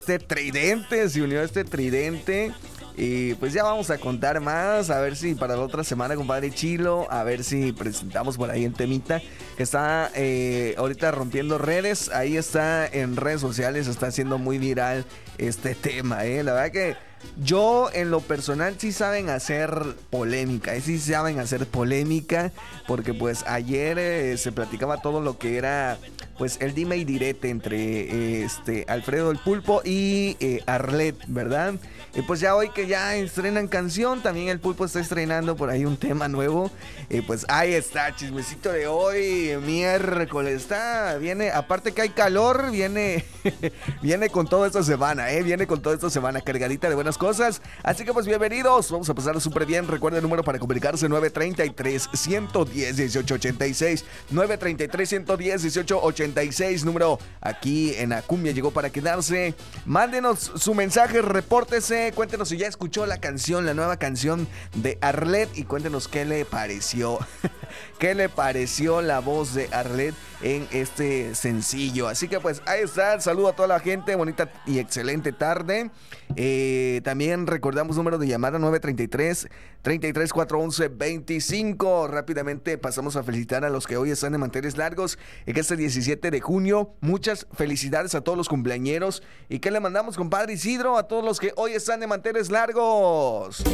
Este tridente, se unió a este tridente. Y pues ya vamos a contar más, a ver si para la otra semana, compadre Chilo, a ver si presentamos por ahí el temita que está ahorita rompiendo redes. Ahí está en redes sociales, está haciendo muy viral este tema, La verdad que yo en lo personal sí saben hacer polémica, sí saben hacer polémica, porque pues ayer se platicaba todo lo que era pues el dime y direte entre Alfredo el Pulpo y Arlet, ¿verdad? Y pues ya hoy que ya estrenan canción, también el Pulpo está estrenando por ahí un tema nuevo. Pues ahí está, chismecito de hoy, miércoles, viene, aparte que hay calor, viene, viene con toda esta semana, viene con toda esta semana cargadita de buenas cosas. Así que pues bienvenidos, vamos a pasar súper bien. Recuerda el número para comunicarse: 933-110-1886, 933-110-1886, número aquí en la cumbia llegó para quedarse. Mándenos su mensaje, repórtese, cuéntenos si ya escuchó la canción, la nueva canción de Arlet, y cuéntenos qué le pareció. ¿Qué le pareció la voz de Arlet en este sencillo? Así que pues ahí está, saludo a toda la gente, bonita y excelente tarde. También recordamos número de llamada: 933-411-25. Rápidamente pasamos a felicitar a los que hoy están de manteles largos en este 17 de junio. Muchas felicidades a todos los cumpleañeros. ¿Y qué le mandamos, compadre Isidro, a todos los que hoy están de manteles largos?